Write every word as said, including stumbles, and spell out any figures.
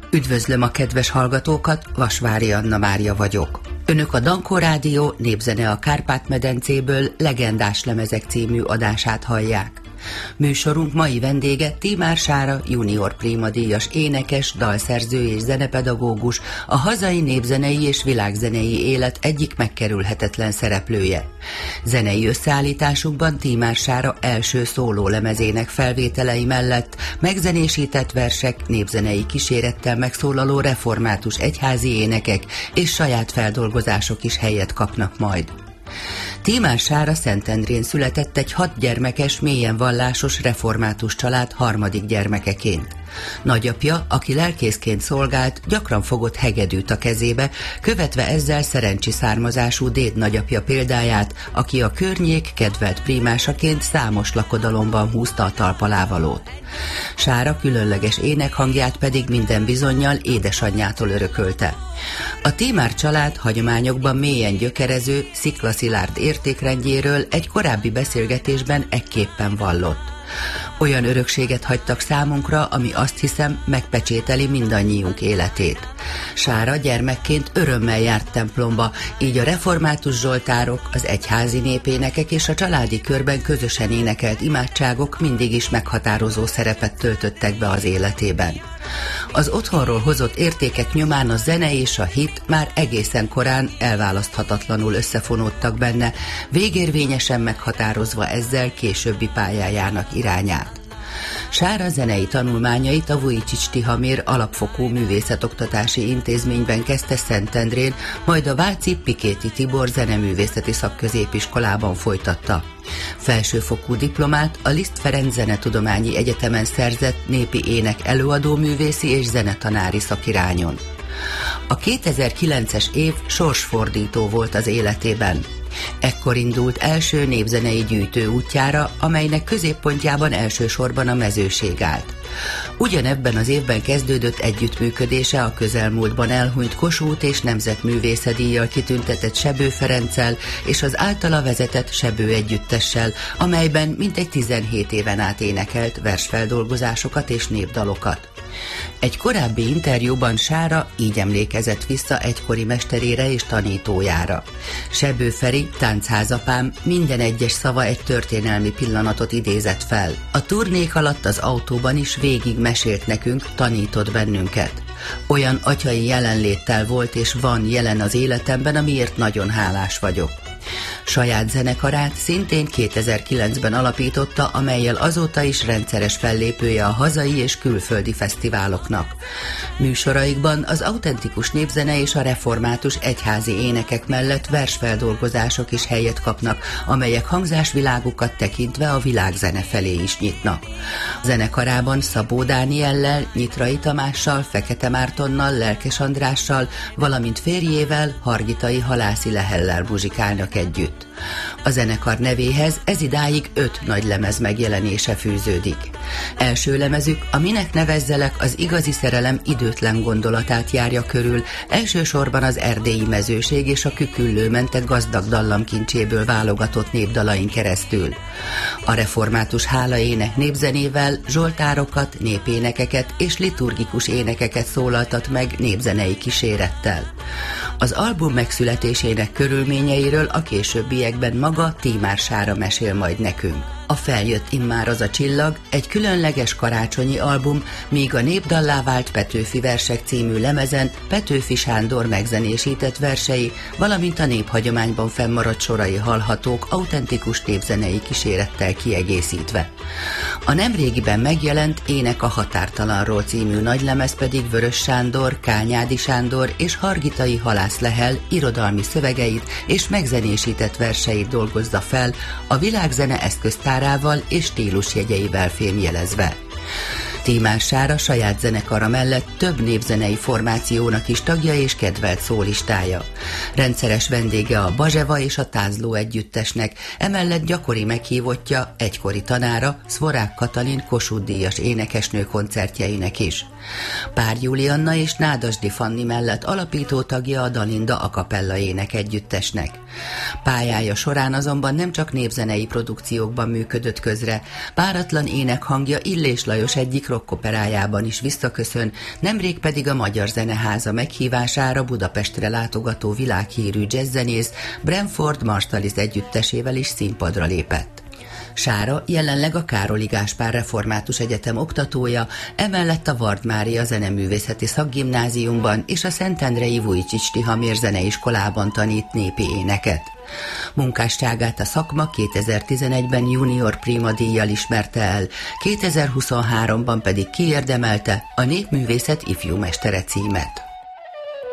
Üdvözlöm a kedves hallgatókat, Vasvári Anna Mária vagyok. Önök a Dankó Rádió Népzene a Kárpát-medencéből legendás lemezek című adását hallják. Műsorunk mai vendége Tímár Sára junior prímadíjas énekes, dalszerző és zenepedagógus, a hazai népzenei és világzenei élet egyik megkerülhetetlen szereplője. Zenei összeállításukban Tímár Sára első szóló lemezének felvételei mellett megzenésített versek, népzenei kísérettel megszólaló református egyházi énekek és saját feldolgozások is helyet kapnak majd. Tímár Sára Szentendrén született egy hat gyermekes, mélyen vallásos református család harmadik gyermekeként. Nagyapja, aki lelkészként szolgált, gyakran fogott hegedűt a kezébe, követve ezzel szerencsi származású déd nagyapja példáját, aki a környék kedvelt prímásaként számos lakodalomban húzta a talpalávalót. Sára különleges énekhangját pedig minden bizonnyal édesanyjától örökölte. A Tímár család hagyományokban mélyen gyökerező, sziklaszilárd értékrendjéről egy korábbi beszélgetésben ekképpen vallott. Olyan örökséget hagytak számunkra, ami azt hiszem megpecsételi mindannyiunk életét. Sára gyermekként örömmel járt templomba, így a református zsoltárok, az egyházi népénekek és a családi körben közösen énekelt imádságok mindig is meghatározó szerepet töltöttek be az életében. Az otthonról hozott értékek nyomán a zene és a hit már egészen korán elválaszthatatlanul összefonódtak benne, végérvényesen meghatározva ezzel későbbi pályájának irányát. Sára zenei tanulmányait a Vujicic Tihamér alapfokú művészetoktatási intézményben kezdte Szentendrén, majd a váci Pikéti Tibor zeneművészeti szakközépiskolában folytatta. Felsőfokú diplomát a Liszt Ferenc Zenetudományi Egyetemen szerzett népi ének előadóművészi és zenetanári szakirányon. A kétezer-kilences év sorsfordító volt az életében. Ekkor indult első népzenei gyűjtő útjára, amelynek középpontjában elsősorban a mezőség állt. Ugyanebben az évben kezdődött együttműködése a közelmúltban elhunyt Kossuth és Nemzetművészedíjjal kitüntetett Sebő Ferenccel és az általa vezetett Sebő együttessel, amelyben mintegy tizenhét éven át énekelt versfeldolgozásokat és népdalokat. Egy korábbi interjúban Sára így emlékezett vissza egykori mesterére és tanítójára. Sebő Feri, táncházapám, minden egyes szava egy történelmi pillanatot idézett fel. A turnék alatt az autóban is végig mesélt nekünk, tanított bennünket. Olyan atyai jelenléttel volt és van jelen az életemben, amiért nagyon hálás vagyok. Saját zenekarát szintén kétezer-kilencben alapította, amellyel azóta is rendszeres fellépője a hazai és külföldi fesztiváloknak. Műsoraikban az autentikus népzene és a református egyházi énekek mellett versfeldolgozások is helyet kapnak, amelyek hangzásvilágukat tekintve a világzene felé is nyitnak. Zenekarában Szabó Dániellel, Nyitrai Tamással, Fekete Mártonnal, Lelkes Andrással, valamint férjével, Hargitai Halászi Lehellel muzsikálnak együtt. A zenekar nevéhez ezidáig öt nagy lemez megjelenése fűződik. Első lemezük, a Minek nevezzelek, az igazi szerelem időtlen gondolatát járja körül, elsősorban az erdélyi mezőség és a Küküllőmentek gazdag dallamkincséből válogatott népdalain keresztül. A református hálaének népzenével zsoltárokat, népénekeket és liturgikus énekeket szólaltat meg népzenei kísérettel. Az album megszületésének körülményeiről a későbbiekben maga Tímár Sára mesél majd nekünk. A Feljött immár az a csillag egy különleges karácsonyi album, míg a népdallá vált Petőfi versek című lemezen Petőfi Sándor megzenésített versei, valamint a néphagyományban fennmaradt sorai hallhatók autentikus népzenei kísérettel kiegészítve. A nemrégiben megjelent Ének a határtalanról című nagylemez pedig Vörös Sándor, Kányádi Sándor és Hargitai Halász Lehel irodalmi szövegeit és megzenésített verseit dolgozza fel, a világzene eszköztárával és stílusjegyeivel fémjelezve. Tímár Sára saját zenekara mellett több népzenei formációnak is tagja és kedvelt szólistája. Rendszeres vendége a Bazseva és a Tázló együttesnek, emellett gyakori meghívottja, egykori tanára, Szvorák Katalin Kossuth-díjas énekesnő koncertjeinek is. Pár Julianna és Nádasdy Fanni mellett alapító tagja a Dalinda a cappella ének együttesnek. Pályája során azonban nem csak népzenei produkciókban működött közre, páratlan énekhangja Illés Lajos egyik barokkoperájában is visszaköszön, nemrég pedig a Magyar Zeneháza meghívására Budapestre látogató világhírű jazzzenész Branford Marsalis együttesével is színpadra lépett. Sára jelenleg a Károli Gáspár Református Egyetem oktatója, emellett a Vard Mária Zeneművészeti Szakgimnáziumban és a Szentendrei Vujcsics Tihamér Zeneiskolában tanít népi éneket. Munkásságát a szakma kétezer-tizenegyben junior prima díjjal ismerte el, kétezer-huszonháromban pedig kiérdemelte a Népművészet ifjú mestere címet.